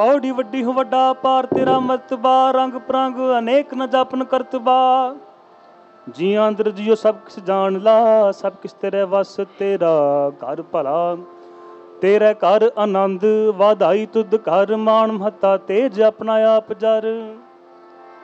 ਔੜੀ ਵੱਡੀ ਹੋ ਵੱਡਾ ਪਾਰ ਤੇਰਾ ਮਰਤਬਾ, ਰੰਗ ਪ੍ਰੰਗ ਅਨੇਕ ਨ ਜਪਨ ਕਰਤਬਾ। ਜੀ ਅੰਦਰ ਜਿਉ ਸਭ ਕਿਸ ਜਾਣ ਲਾ, ਸਭ ਕਿਸ ਤੇਰੇ ਵਸ ਤੇਰਾ ਘਰ ਭਲਾ। ਤੇਰੇ ਘਰ ਆਨੰਦ ਵਾਧਾਈ ਤੁਧ ਘਰ, ਮਾਣ ਮਹੱਤਾ ਤੇਜ ਆਪਣਾ ਆਪ ਜਰ।